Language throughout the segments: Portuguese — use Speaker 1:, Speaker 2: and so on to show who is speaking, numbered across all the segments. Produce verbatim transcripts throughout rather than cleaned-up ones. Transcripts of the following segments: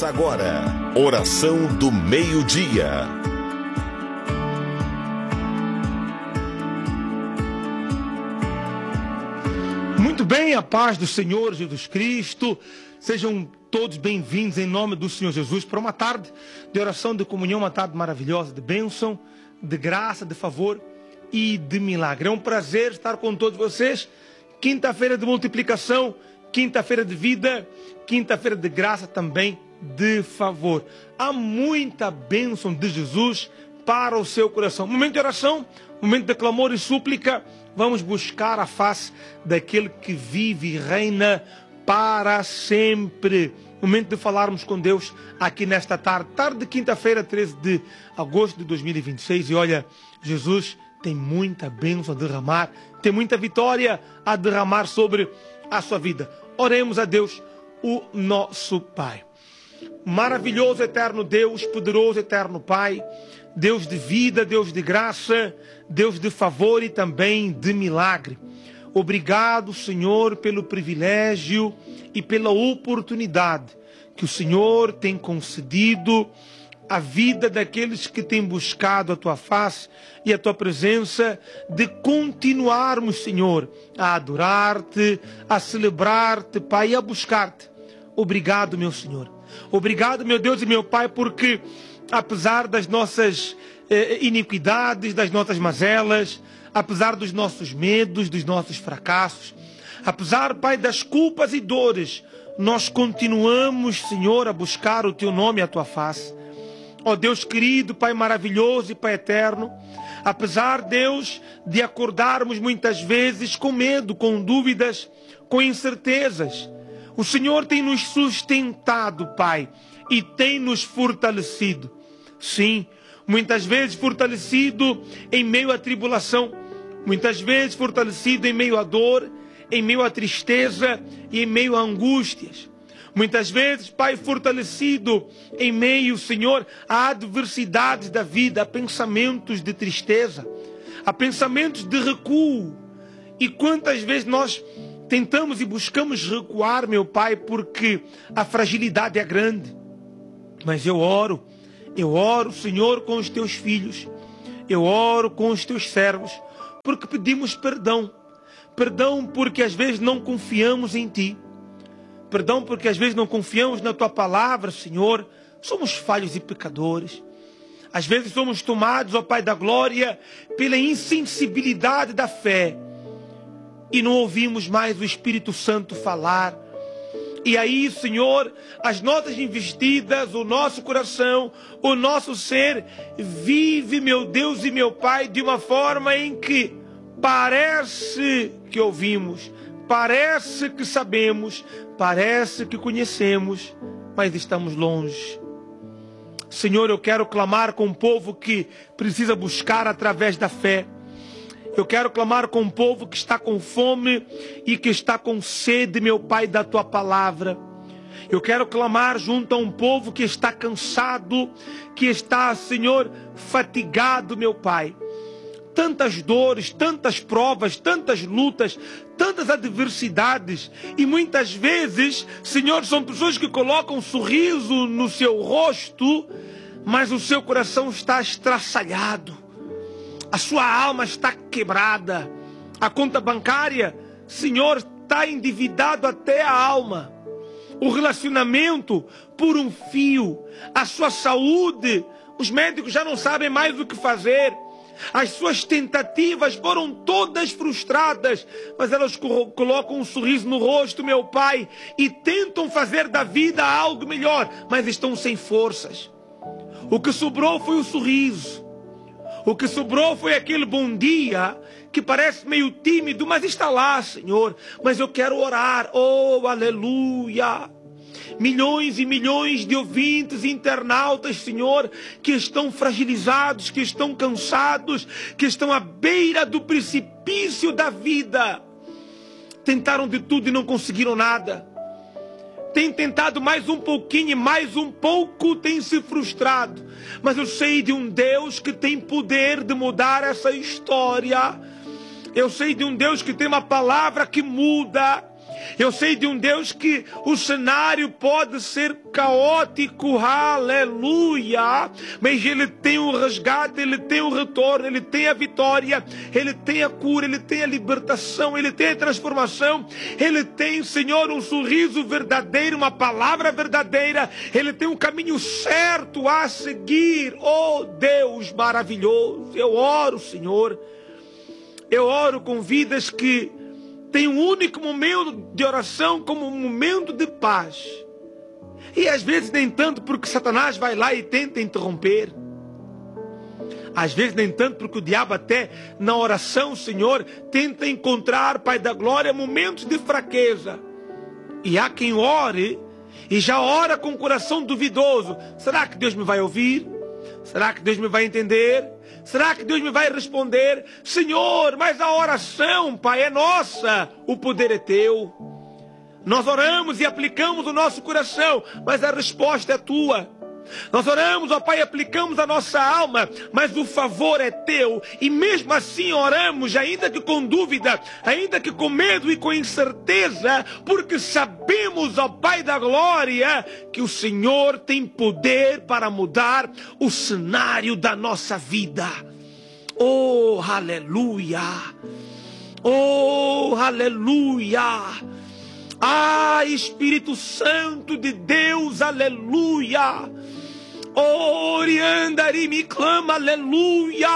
Speaker 1: Começa agora, Oração do Meio-Dia.
Speaker 2: Muito bem, a paz do Senhor Jesus Cristo. Sejam todos bem-vindos em nome do Senhor Jesus para uma tarde de oração, de comunhão, uma tarde maravilhosa, de bênção, de graça, de favor e de milagre. É um prazer estar com todos vocês. Quinta-feira de multiplicação, quinta-feira de vida, quinta-feira de graça também, de favor. Há muita bênção de Jesus para o seu coração. Momento de oração, momento de clamor e súplica. Vamos buscar a face daquele que vive e reina para sempre. Momento de falarmos com Deus aqui nesta tarde. Tarde de quinta-feira, treze de agosto de dois mil e vinte e seis. E olha, Jesus tem muita bênção a derramar, tem muita vitória a derramar sobre a sua vida. Oremos a Deus, o nosso Pai. Maravilhoso, eterno Deus, poderoso, eterno Pai, Deus de vida, Deus de graça, Deus de favor e também de milagre. Obrigado, Senhor, pelo privilégio e pela oportunidade que o Senhor tem concedido à vida daqueles que têm buscado a Tua face e a Tua presença, de continuarmos, Senhor, a adorar-te, a celebrar-te, Pai, e a buscar-te. Obrigado, meu Senhor. Obrigado, meu Deus e meu Pai, porque apesar das nossas eh, iniquidades, das nossas mazelas, apesar dos nossos medos, dos nossos fracassos, apesar, Pai, das culpas e dores, nós continuamos, Senhor, a buscar o Teu nome e a Tua face. Ó Deus querido, Pai maravilhoso e Pai eterno, apesar, Deus, de acordarmos muitas vezes com medo, com dúvidas, com incertezas, o Senhor tem nos sustentado, Pai, e tem nos fortalecido. Sim, muitas vezes fortalecido em meio à tribulação, muitas vezes fortalecido em meio à dor, em meio à tristeza e em meio a angústias. Muitas vezes, Pai, fortalecido em meio, Senhor, a adversidades da vida, a pensamentos de tristeza, a pensamentos de recuo. E quantas vezes nós tentamos e buscamos recuar, meu Pai, porque a fragilidade é grande. Mas eu oro, eu oro, Senhor, com os Teus filhos, eu oro com os Teus servos, porque pedimos perdão. Perdão porque às vezes não confiamos em Ti. Perdão porque às vezes não confiamos na Tua palavra, Senhor. Somos falhos e pecadores. Às vezes somos tomados, ó Pai da glória, pela insensibilidade da fé. E não ouvimos mais o Espírito Santo falar. E aí, Senhor, as nossas investidas, o nosso coração, o nosso ser, vive, meu Deus e meu Pai, de uma forma em que parece que ouvimos, parece que sabemos, parece que conhecemos, mas estamos longe. Senhor, eu quero clamar com o povo que precisa buscar através da fé. Eu quero clamar com o povo que está com fome e que está com sede, meu Pai, da Tua palavra. Eu quero clamar junto a um povo que está cansado, que está, Senhor, fatigado, meu Pai. Tantas dores, tantas provas, tantas lutas, tantas adversidades. E muitas vezes, Senhor, são pessoas que colocam um sorriso no seu rosto, mas o seu coração está estraçalhado. A sua alma está quebrada. A conta bancária, Senhor, está endividado até a alma. O relacionamento por um fio. A sua saúde, os médicos já não sabem mais o que fazer. As suas tentativas foram todas frustradas, mas elas colocam um sorriso no rosto, meu Pai, e tentam fazer da vida algo melhor, mas estão sem forças. O que sobrou foi o sorriso. O que sobrou foi aquele bom dia que parece meio tímido, mas está lá, Senhor. Mas eu quero orar, oh, aleluia. Milhões e milhões de ouvintes e internautas, Senhor, que estão fragilizados, que estão cansados, que estão à beira do precipício da vida. Tentaram de tudo e não conseguiram nada. Têm tentado mais um pouquinho e mais um pouco têm se frustrado. Mas eu sei de um Deus que tem poder de mudar essa história. Eu sei de um Deus que tem uma palavra que muda. Eu sei de um Deus que o cenário pode ser caótico, aleluia, mas Ele tem o resgate, Ele tem o retorno, Ele tem a vitória, Ele tem a cura, Ele tem a libertação, Ele tem a transformação, Ele tem, Senhor, um sorriso verdadeiro, uma palavra verdadeira, Ele tem um caminho certo a seguir. Oh Deus maravilhoso, eu oro, Senhor, eu oro com vidas que tem um único momento de oração como um momento de paz. E às vezes nem tanto porque Satanás vai lá e tenta interromper. Às vezes nem tanto porque o diabo até na oração, Senhor, tenta encontrar, Pai da glória, momentos de fraqueza. E há quem ore e já ora com o coração duvidoso. Será que Deus me vai ouvir? Será que Deus me vai entender? Será que Deus me vai responder? Senhor, mas a oração, Pai, é nossa. O poder é teu. Nós oramos e aplicamos o nosso coração, mas a resposta é tua. Nós oramos, ó Pai, e aplicamos a nossa alma, mas o favor é teu. E mesmo assim oramos, ainda que com dúvida, ainda que com medo e com incerteza, porque sabemos, ó Pai da glória, que o Senhor tem poder para mudar o cenário da nossa vida. Oh, aleluia! Oh, aleluia! Ah, Espírito Santo de Deus, aleluia! Oriandari me clama, aleluia!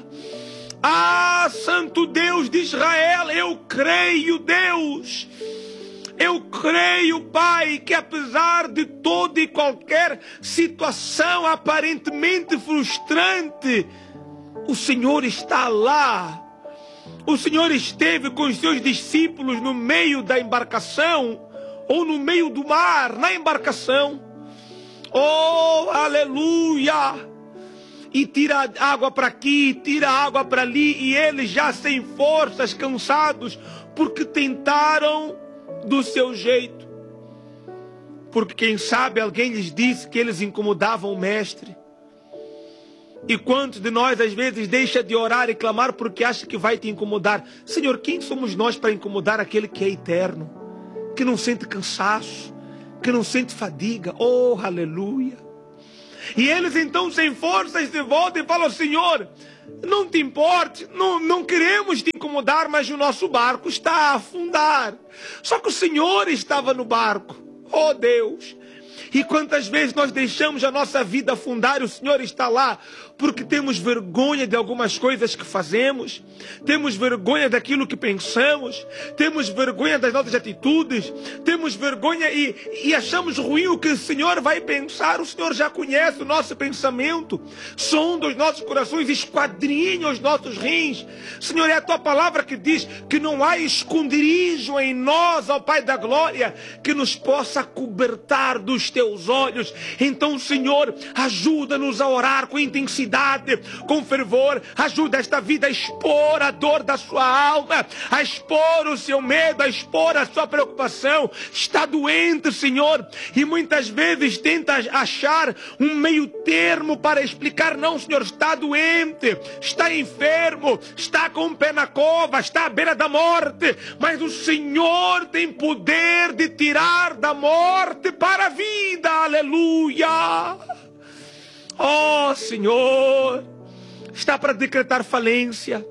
Speaker 2: Ah, Santo Deus de Israel, eu creio, Deus! Eu creio, Pai, que apesar de toda e qualquer situação aparentemente frustrante, o Senhor está lá. O Senhor esteve com os seus discípulos no meio da embarcação, ou no meio do mar, na embarcação. Oh, aleluia! E tira água para aqui, tira água para ali, e eles já sem forças, cansados, porque tentaram do seu jeito. Porque quem sabe alguém lhes disse que eles incomodavam o mestre. E quantos de nós às vezes deixa de orar e clamar porque acha que vai te incomodar? Senhor, quem somos nós para incomodar aquele que é eterno, que não sente cansaço, que não sente fadiga? Oh, aleluia! E eles então sem forças se voltam e falam: Senhor, não te importe, não, não queremos te incomodar, mas o nosso barco está a afundar. Só que o Senhor estava no barco. Oh Deus! E quantas vezes nós deixamos a nossa vida afundar e o Senhor está lá, porque temos vergonha de algumas coisas que fazemos, temos vergonha daquilo que pensamos, temos vergonha das nossas atitudes, temos vergonha e, e achamos ruim o que o Senhor vai pensar. O Senhor já conhece o nosso pensamento, sonda os nossos corações, esquadrinha os nossos rins. Senhor, é a tua palavra que diz que não há esconderijo em nós, ó Pai da glória, que nos possa cobertar dos teus olhos. Então, Senhor, ajuda-nos a orar com intensidade, com fervor. Ajuda esta vida a expor a dor da sua alma, a expor o seu medo, a expor a sua preocupação. Está doente, Senhor, e muitas vezes tenta achar um meio termo para explicar. Não, Senhor, está doente, está enfermo, está com o pé na cova, está à beira da morte, mas o Senhor tem poder de tirar da morte para a vida. Aleluia! Oh, Senhor, está para decretar falência,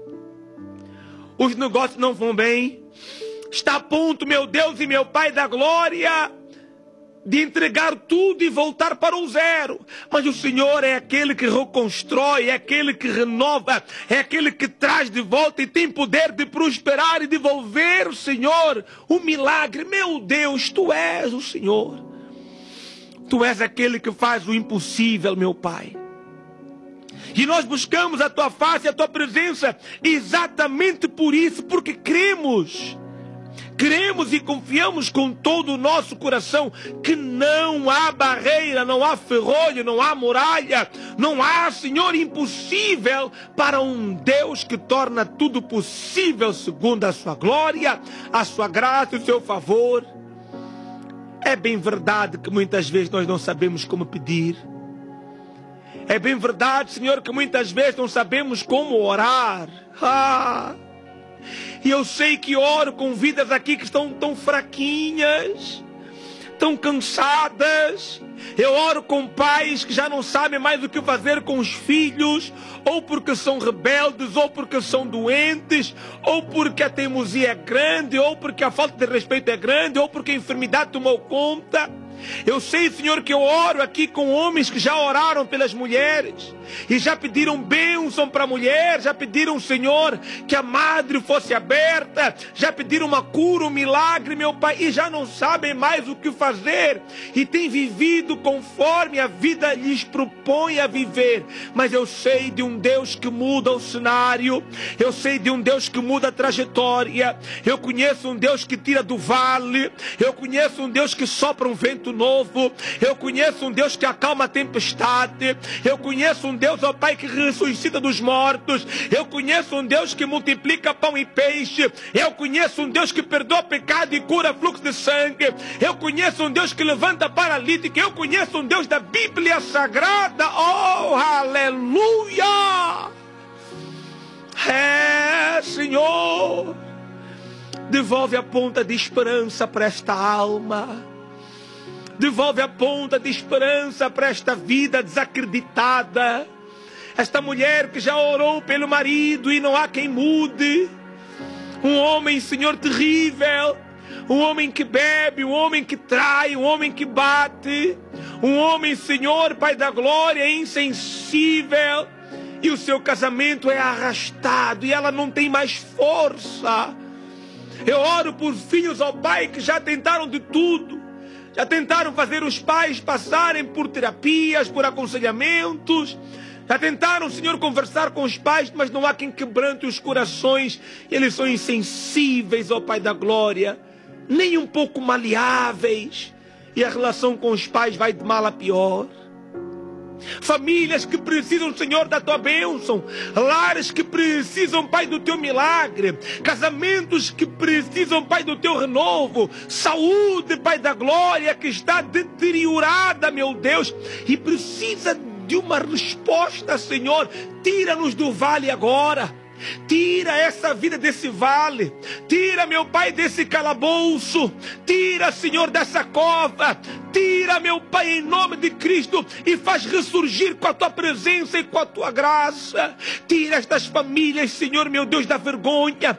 Speaker 2: os negócios não vão bem, está a ponto, meu Deus e meu Pai da glória, de entregar tudo e voltar para o zero. Mas o Senhor é aquele que reconstrói, é aquele que renova, é aquele que traz de volta e tem poder de prosperar e devolver, o Senhor, o milagre. Meu Deus, Tu és o Senhor. Tu és aquele que faz o impossível, meu Pai. E nós buscamos a Tua face e a Tua presença exatamente por isso, porque cremos. Cremos e confiamos com todo o nosso coração que não há barreira, não há ferrolho, não há muralha, não há, Senhor, impossível para um Deus que torna tudo possível segundo a Sua glória, a Sua graça e o Seu favor. É bem verdade que muitas vezes nós não sabemos como pedir. É bem verdade, Senhor, que muitas vezes não sabemos como orar. Ah, E eu sei que oro com vidas aqui que estão tão fraquinhas, tão cansadas. Eu oro com pais que já não sabem mais o que fazer com os filhos, ou porque são rebeldes, ou porque são doentes, ou porque a teimosia é grande, ou porque a falta de respeito é grande, ou porque a enfermidade tomou conta. Eu sei, Senhor, que eu oro aqui com homens que já oraram pelas mulheres e já pediram bênção para a mulher, já pediram, Senhor, que a madre fosse aberta, já pediram uma cura, um milagre, meu Pai, e já não sabem mais o que fazer e têm vivido conforme a vida lhes propõe a viver. Mas eu sei de um Deus que muda o cenário, eu sei de um Deus que muda a trajetória, eu conheço um Deus que tira do vale, eu conheço um Deus que sopra um vento novo, eu conheço um Deus que acalma a tempestade, eu conheço um Deus, ó Pai, que ressuscita dos mortos, eu conheço um Deus que multiplica pão e peixe, eu conheço um Deus que perdoa pecado e cura fluxo de sangue, eu conheço um Deus que levanta paralítico, eu conheço um Deus da Bíblia Sagrada. Oh, aleluia! É, Senhor, devolve a ponta de esperança para esta alma. Devolve a ponta de esperança para esta vida desacreditada. Esta mulher que já orou pelo marido e não há quem mude. Um homem, Senhor, terrível. Um homem que bebe, um homem que trai, um homem que bate. Um homem, Senhor, Pai da glória, insensível. E o seu casamento é arrastado e ela não tem mais força. Eu oro por filhos, ó Pai, que já tentaram de tudo. Já tentaram fazer os pais passarem por terapias, por aconselhamentos. Já tentaram, Senhor, conversar com os pais, mas não há quem quebrante os corações. Eles são insensíveis, ó Pai da glória, nem um pouco maleáveis. E a relação com os pais vai de mal a pior. Famílias que precisam, Senhor, da Tua bênção. Lares que precisam, Pai, do Teu milagre. Casamentos que precisam, Pai, do Teu renovo. Saúde, Pai da glória, que está deteriorada, meu Deus, e precisa de uma resposta, Senhor. Tira-nos do vale agora. Tira essa vida desse vale. Tira, meu Pai, desse calabouço. Tira, Senhor, dessa cova. Tira, meu Pai, em nome de Cristo, e faz ressurgir com a Tua presença e com a Tua graça. Tira estas famílias, Senhor, meu Deus, da vergonha.